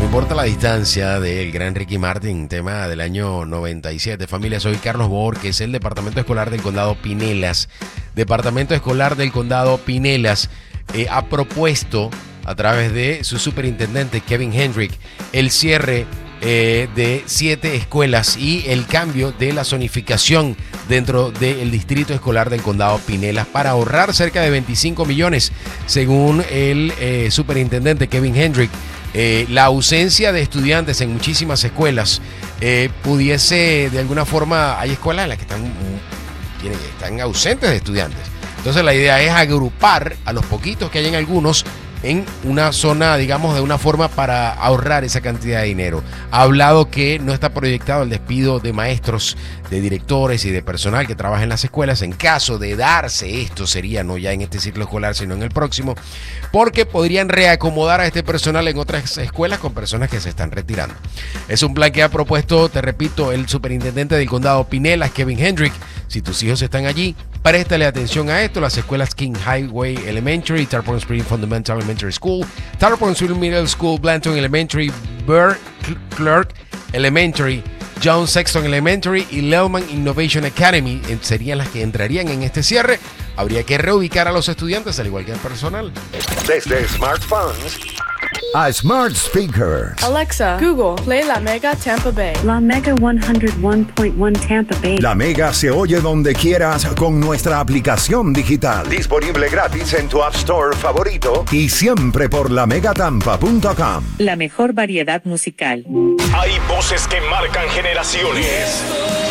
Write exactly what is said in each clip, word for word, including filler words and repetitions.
importa la distancia del gran Ricky Martin, tema del año noventa y siete. Familia, soy Carlos Bor, que es el Departamento Escolar del Condado Pinellas. Departamento Escolar del Condado Pinellas eh, ha propuesto a través de su superintendente Kevin Hendrick el cierre eh, de siete escuelas y el cambio de la zonificación dentro del distrito escolar del condado Pinellas para ahorrar cerca de veinticinco millones, según el eh, superintendente Kevin Hendrick. Eh, la ausencia de estudiantes en muchísimas escuelas eh, pudiese de alguna forma, hay escuelas en las que están, están ausentes de estudiantes. Entonces la idea es agrupar a los poquitos que hay en algunos en una zona, digamos, de una forma para ahorrar esa cantidad de dinero. Ha hablado que no está proyectado el despido de maestros, de directores y de personal que trabaja en las escuelas. En caso de darse esto, sería no ya en este ciclo escolar, sino en el próximo, porque podrían reacomodar a este personal en otras escuelas con personas que se están retirando. Es un plan que ha propuesto, te repito, el superintendente del condado Pinellas, Kevin Hendrick. Si tus hijos están allí, préstale atención a esto. Las escuelas King Highway Elementary, Tarpon Spring Fundamental Elementary School, Tarpon Spring Middle School, Blanton Elementary, Burr Clark Elementary, John Sexton Elementary y Lellman Innovation Academy serían las que entrarían en este cierre. Habría que reubicar a los estudiantes al igual que al personal. Desde smartphones a smart speaker. Alexa, Google, play La Mega Tampa Bay. La Mega ciento uno punto uno Tampa Bay. La Mega se oye donde quieras con nuestra aplicación digital. Disponible gratis en tu App Store favorito y siempre por la mega tampa punto com. La mejor variedad musical. Hay voces que marcan generaciones.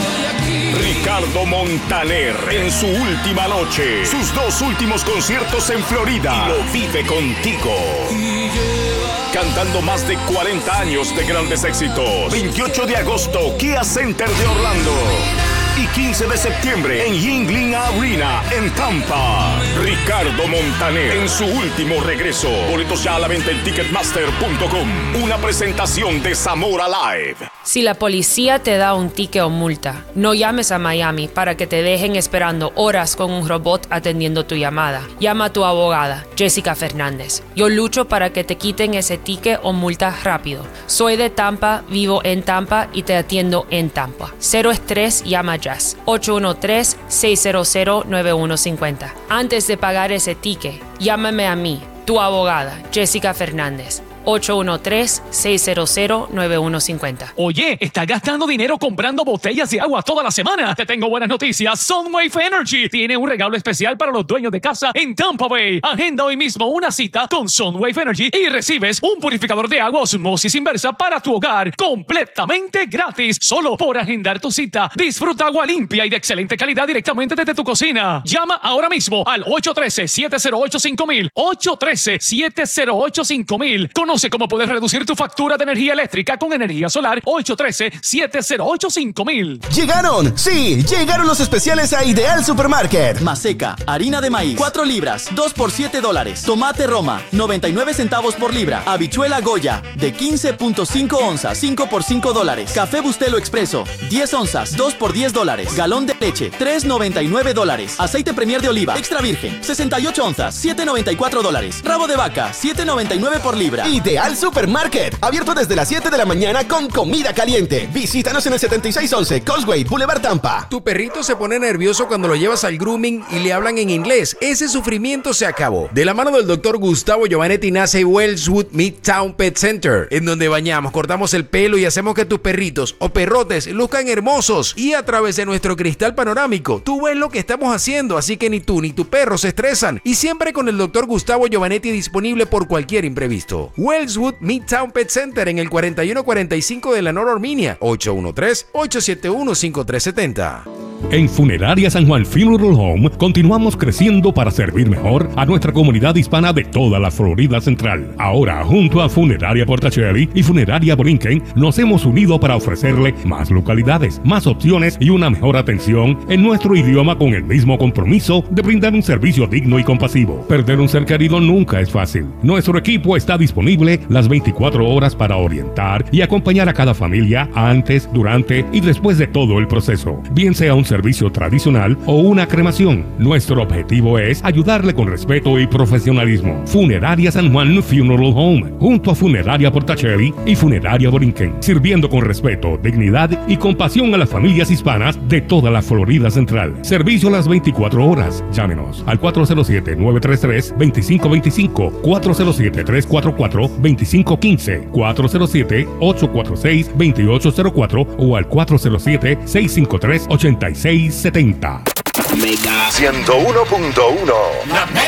Ricardo Montaner en su última noche, sus dos últimos conciertos en Florida, y lo vive contigo. Cantando más de cuarenta años de grandes éxitos. veintiocho de agosto, Kia Center de Orlando. Y quince de septiembre en Yuengling Arena en Tampa. Ricardo Montaner en su último regreso. Boletos ya a la venta en ticketmaster punto com. Una presentación de Zamora Live. Si la policía te da un ticket o multa, no llames a Miami para que te dejen esperando horas con un robot atendiendo tu llamada. Llama a tu abogada, Jessica Fernández. Yo lucho para que te quiten ese ticket o multa rápido. Soy de Tampa, vivo en Tampa y te atiendo en Tampa. Cero estrés, llama ya. ocho uno tres, seis cero cero, nueve uno cinco cero. Antes de pagar ese ticket, llámame a mí, tu abogada, Jessica Fernández. ocho uno tres, seis cero cero, nueve uno cinco cero. Oye, ¿estás gastando dinero comprando botellas de agua toda la semana? Te tengo buenas noticias. Sunwave Energy tiene un regalo especial para los dueños de casa en Tampa Bay. Agenda hoy mismo una cita con Sunwave Energy y recibes un purificador de agua osmosis inversa para tu hogar completamente gratis. Solo por agendar tu cita. Disfruta agua limpia y de excelente calidad directamente desde tu cocina. Llama ahora mismo al ocho uno tres, siete cero ocho, cinco mil. ocho uno tres, siete cero ocho, cinco mil. Conoce cómo puedes reducir tu factura de energía eléctrica con energía solar. Ocho uno tres, siete cero ocho, cinco mil. ¡Llegaron! ¡Sí! ¡Llegaron los especiales a Ideal Supermarket! Maseca, harina de maíz, cuatro libras, dos por siete dólares. Tomate Roma, noventa y nueve centavos por libra. Habichuela Goya, de quince punto cinco onzas, cinco por cinco dólares. Café Bustelo Expreso, diez onzas, dos por diez dólares. Galón de leche, tres noventa y nueve dólares. Aceite Premier de oliva, extra virgen, sesenta y ocho onzas, siete noventa y cuatro dólares. Rabo de vaca, siete noventa y nueve por libra. Ideal Supermarket, abierto desde las siete de la mañana con comida caliente. Visítanos en el setenta y seis once Causeway Boulevard, Tampa. Tu perrito se pone nervioso cuando lo llevas al grooming y le hablan en inglés. Ese sufrimiento se acabó. De la mano del doctor Gustavo Giovanetti nace Wellswood Midtown Pet Center, en donde bañamos, cortamos el pelo y hacemos que tus perritos o perrotes luzcan hermosos. Y a través de nuestro cristal panorámico, tú ves lo que estamos haciendo, así que ni tú ni tu perro se estresan. Y siempre con el doctor Gustavo Giovanetti disponible por cualquier imprevisto. Wellswood Midtown Pet Center en el cuarenta y uno cuarenta y cinco de la North Armenia. ocho uno tres, ocho siete uno, cinco tres siete cero. En Funeraria San Juan Funeral Home continuamos creciendo para servir mejor a nuestra comunidad hispana de toda la Florida Central. Ahora, junto a Funeraria Portacelli y Funeraria Borinquen, nos hemos unido para ofrecerle más localidades, más opciones y una mejor atención en nuestro idioma con el mismo compromiso de brindar un servicio digno y compasivo. Perder un ser querido nunca es fácil. Nuestro equipo está disponible las veinticuatro horas para orientar y acompañar a cada familia antes, durante y después de todo el proceso. Bien sea un servicio tradicional o una cremación. Nuestro objetivo es ayudarle con respeto y profesionalismo. Funeraria San Juan Funeral Home, junto a Funeraria Portacelli y Funeraria Borinquen, sirviendo con respeto, dignidad y compasión a las familias hispanas de toda la Florida Central. Servicio a las veinticuatro horas. Llámenos al cuatro cero siete, nueve tres tres, dos cinco dos cinco, cuatro cero siete, tres cuatro cuatro, dos cinco uno cinco, cuatro cero siete, ocho cuatro seis, dos ocho cero cuatro o al cuatro cero siete, seis cinco tres, ocho seis siete cero. Mega ciento uno punto uno.